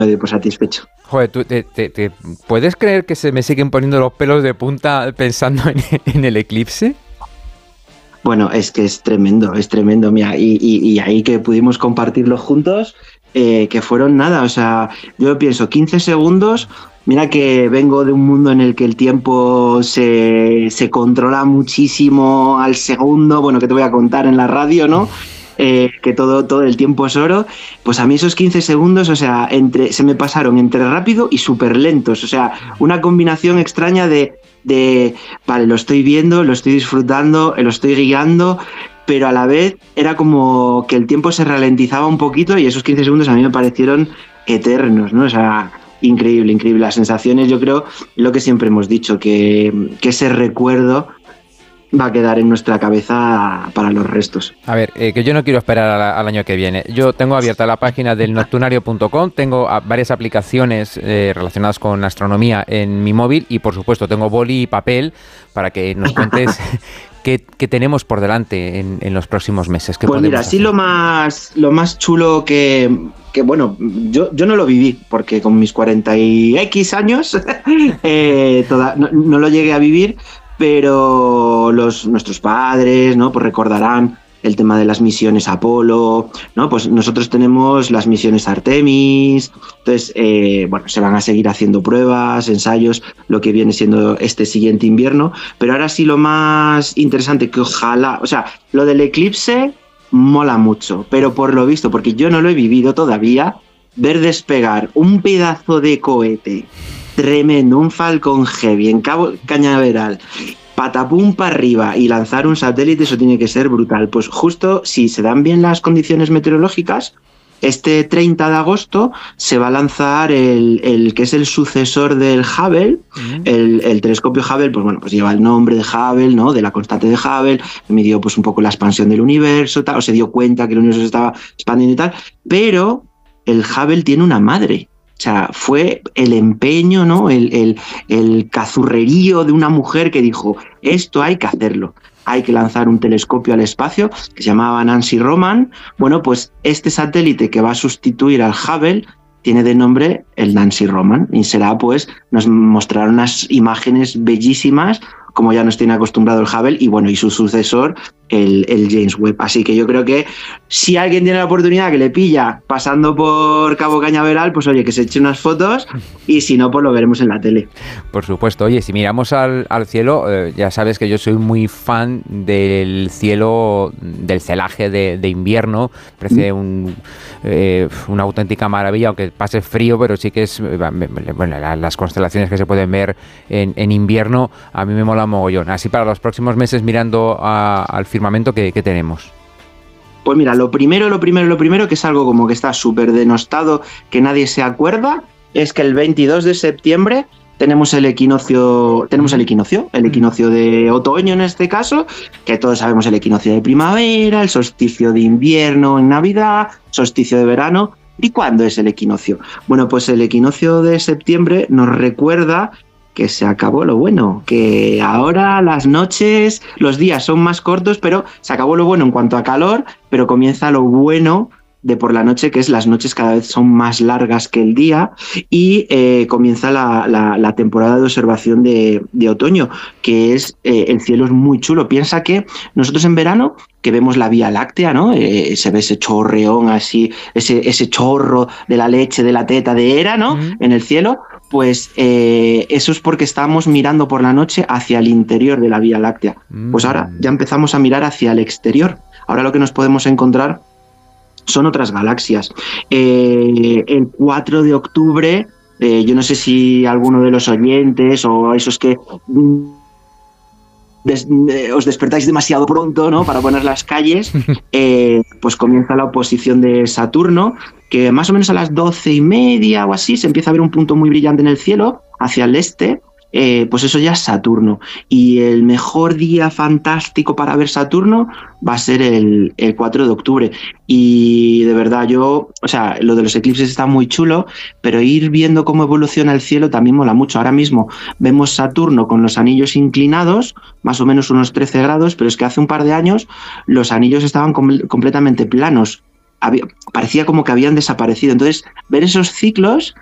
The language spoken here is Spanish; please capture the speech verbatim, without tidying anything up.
doy por satisfecho. Joder, ¿tú te, te, te puedes creer que se me siguen poniendo los pelos de punta pensando en, en el eclipse? Bueno, es que es tremendo, es tremendo, mira, y, y, y ahí que pudimos compartirlo juntos, eh, que fueron nada, o sea, yo pienso quince segundos, mira que vengo de un mundo en el que el tiempo se, se controla muchísimo al segundo, bueno, que te voy a contar en la radio, ¿no? Eh, que todo, todo el tiempo es oro, pues a mí esos quince segundos, o sea, entre, se me pasaron entre rápido y súper lentos, o sea, una combinación extraña de, de, vale, lo estoy viendo, lo estoy disfrutando, lo estoy guiando, pero a la vez era como que el tiempo se ralentizaba un poquito y esos quince segundos a mí me parecieron eternos, ¿no? O sea, increíble, increíble. Las sensaciones, yo creo, lo que siempre hemos dicho, que, que ese recuerdo va a quedar en nuestra cabeza para los restos. A ver, eh, que yo no quiero esperar a, al año que viene. Yo tengo abierta la página del nocturnario punto com, tengo a, varias aplicaciones eh, relacionadas con astronomía en mi móvil y, por supuesto, tengo boli y papel para que nos cuentes qué, qué tenemos por delante en, en los próximos meses. ¿Qué pues mira, sí, lo más, lo más chulo que... que bueno, yo, yo no lo viví, porque con mis cuarenta y X años eh, toda, no, no lo llegué a vivir, pero los, nuestros padres, ¿no? Pues recordarán el tema de las misiones Apolo, ¿no? Pues nosotros tenemos las misiones Artemis, entonces, eh, bueno, se van a seguir haciendo pruebas, ensayos, lo que viene siendo este siguiente invierno, pero ahora sí lo más interesante, que ojalá, o sea, lo del eclipse mola mucho, pero por lo visto, porque yo no lo he vivido todavía, ver despegar un pedazo de cohete tremendo, un Falcon Heavy en Cabo Cañaveral, patapum para arriba y lanzar un satélite, eso tiene que ser brutal. Pues justo si se dan bien las condiciones meteorológicas, este treinta de agosto se va a lanzar el, el que es el sucesor del Hubble, uh-huh. el, el telescopio Hubble, pues bueno, pues lleva el nombre de Hubble, ¿no? De la constante de Hubble, midió pues un poco la expansión del universo, tal, o se dio cuenta que el universo se estaba expandiendo y tal, pero el Hubble tiene una madre. O sea, fue el empeño, ¿no? El, el, el cazurrerío de una mujer que dijo, esto hay que hacerlo. Hay que lanzar un telescopio al espacio que se llamaba Nancy Roman. Bueno, pues este satélite que va a sustituir al Hubble tiene de nombre el Nancy Roman y será, pues, nos mostraron unas imágenes bellísimas, como ya nos tiene acostumbrado el Hubble, y bueno, y su sucesor, el, el James Webb. Así que yo creo que si alguien tiene la oportunidad que le pilla pasando por Cabo Cañaveral, pues oye, que se eche unas fotos, y si no, pues lo veremos en la tele. Por supuesto. Oye, si miramos al, al cielo, eh, ya sabes que yo soy muy fan del cielo, del celaje de, de invierno. Parece un, eh, una auténtica maravilla, aunque pase frío, pero sí que es, bueno, las constelaciones que se pueden ver en, en invierno, a mí me mola mogollón. Así para los próximos meses, mirando a, al firmamento que, que tenemos. Pues mira, lo primero, lo primero, lo primero, que es algo como que está súper denostado, que nadie se acuerda, es que el veintidós de septiembre tenemos el equinoccio, tenemos el equinoccio, el equinoccio de otoño en este caso, que todos sabemos el equinoccio de primavera, el solsticio de invierno en Navidad, solsticio de verano. ¿Y cuándo es el equinoccio? Bueno, pues el equinoccio de septiembre nos recuerda que se acabó lo bueno, que ahora las noches, los días son más cortos, pero se acabó lo bueno en cuanto a calor, pero comienza lo bueno de por la noche, que es las noches cada vez son más largas que el día, y eh, comienza la, la, la temporada de observación de, de otoño, que es, eh, el cielo es muy chulo. Piensa que nosotros en verano, que vemos la Vía Láctea, ¿no? Eh, se ve ese chorreón así, ese, ese chorro de la leche, de la teta de Hera, ¿no? Mm. En el cielo, pues eh, eso es porque estamos mirando por la noche hacia el interior de la Vía Láctea. Mm. Pues ahora ya empezamos a mirar hacia el exterior. Ahora lo que nos podemos encontrar son otras galaxias. Eh, el cuatro de octubre, eh, yo no sé si alguno de los oyentes o esos que des, eh, os despertáis demasiado pronto, ¿no? Para poner las calles, eh, pues comienza la oposición de Saturno, que más o menos a las doce y media o así se empieza a ver un punto muy brillante en el cielo hacia el este. Eh, pues eso ya es Saturno, y el mejor día fantástico para ver Saturno va a ser el, el cuatro de octubre, y de verdad yo, o sea, lo de los eclipses está muy chulo, pero ir viendo cómo evoluciona el cielo también mola mucho. Ahora mismo vemos Saturno con los anillos inclinados, más o menos unos trece grados, pero es que hace un par de años los anillos estaban com- completamente planos. había, parecía como que habían desaparecido. Entonces, ver esos ciclos